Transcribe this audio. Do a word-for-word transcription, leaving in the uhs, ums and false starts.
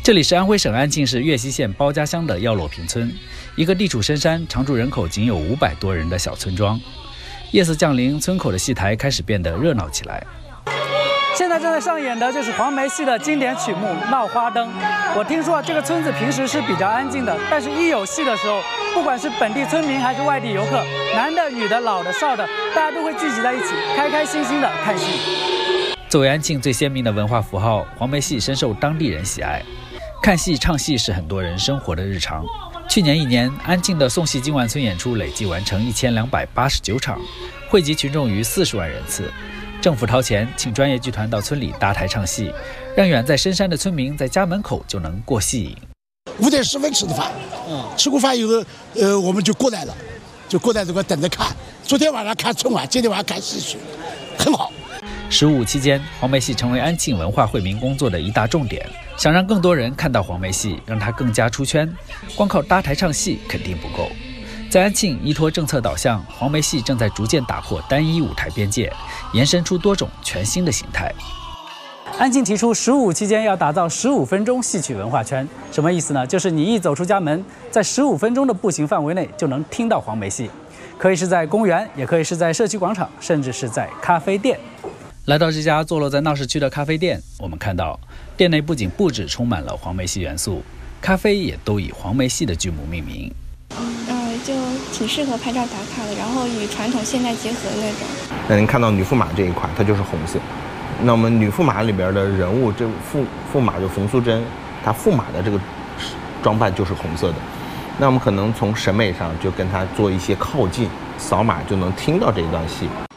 这里是安徽省安庆市岳西县包家乡的药洛坪村，一个地处深山、常住人口仅有五百多人的小村庄。夜色降临，村口的戏台开始变得热闹起来。现在正在上演的就是黄梅戏的经典曲目《闹花灯》。我听说这个村子平时是比较安静的，但是一有戏的时候，不管是本地村民还是外地游客，男的、女的、老的、少的，大家都会聚集在一起，开开心心的看戏。作为安庆最鲜明的文化符号，黄梅戏深受当地人喜爱。看戏、唱戏是很多人生活的日常。去年一年，安庆的宋戏今晚村演出累计完成一千两百八十九场，汇集群众逾四十万人次。政府掏钱，请专业剧团到村里搭台唱戏，让远在深山的村民在家门口就能过戏瘾。 五点十分吃的饭，嗯，吃过饭以后，呃，我们就过来了，就过来这个等着看。昨天晚上看春晚，今天晚上看戏曲，很好。 十五期间，黄梅戏成为安庆文化惠民工作的一大重点。想让更多人看到黄梅戏，让它更加出圈，光靠搭台唱戏肯定不够。在安庆，依托政策导向，黄梅戏正在逐渐打破单一舞台边界，延伸出多种全新的形态。安庆提出十五期间要打造十五分钟戏曲文化圈，什么意思呢？就是你一走出家门，在十五分钟的步行范围内就能听到黄梅戏，可以是在公园，也可以是在社区广场，甚至是在咖啡店。来到这家坐落在闹市区的咖啡店，我们看到店内不仅布置充满了黄梅戏元素，咖啡也都以黄梅戏的剧目命名。 嗯，就挺适合拍照打卡的，然后与传统现代结合的那种。 那您看到女驸马这一块，它就是红色。那我们女驸马里边的人物，这驸驸马就冯淑珍，她驸马的这个装扮就是红色的。那我们可能从审美上就跟她做一些靠近，扫码就能听到这一段戏。